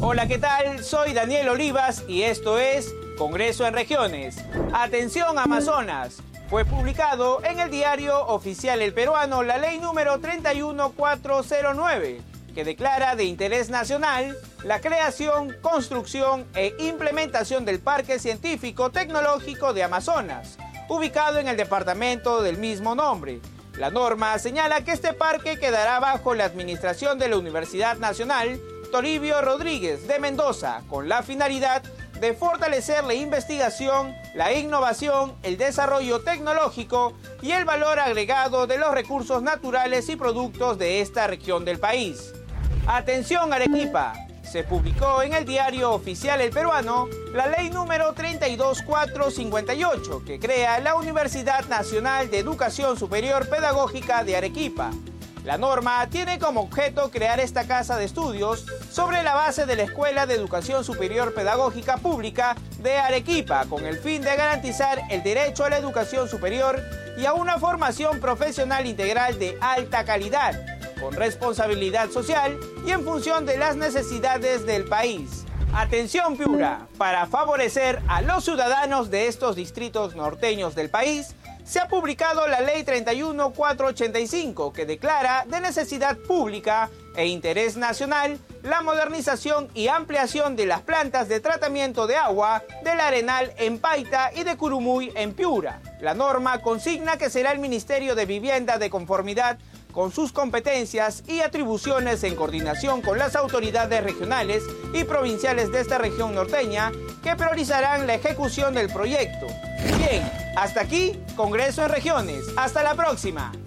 Hola, ¿qué tal? Soy Daniel Olivas y esto es Congreso en Regiones. Atención, Amazonas. Fue publicado en el diario oficial El Peruano la ley número 31409, que declara de interés nacional la creación, construcción e implementación del Parque Científico Tecnológico de Amazonas, ubicado en el departamento del mismo nombre. La norma señala que este parque quedará bajo la administración de la Universidad Nacional Toribio Rodríguez de Mendoza, con la finalidad de fortalecer la investigación, la innovación, el desarrollo tecnológico y el valor agregado de los recursos naturales y productos de esta región del país. Atención, Arequipa. Se publicó en el diario oficial El Peruano la ley número 32458, que crea la Universidad Nacional de Educación Superior Pedagógica de Arequipa. La norma tiene como objeto crear esta casa de estudios sobre la base de la Escuela de Educación Superior Pedagógica Pública de Arequipa, con el fin de garantizar el derecho a la educación superior y a una formación profesional integral de alta calidad, con responsabilidad social y en función de las necesidades del país. Atención, Piura, para favorecer a los ciudadanos de estos distritos norteños del país, se ha publicado la Ley 31485, que declara de necesidad pública e interés nacional la modernización y ampliación de las plantas de tratamiento de agua del Arenal en Paita y de Curumuy en Piura. La norma consigna que será el Ministerio de Vivienda, de conformidad con sus competencias y atribuciones en coordinación con las autoridades regionales y provinciales de esta región norteña, que priorizarán la ejecución del proyecto. Bien, hasta aquí, Congreso en Regiones. Hasta la próxima.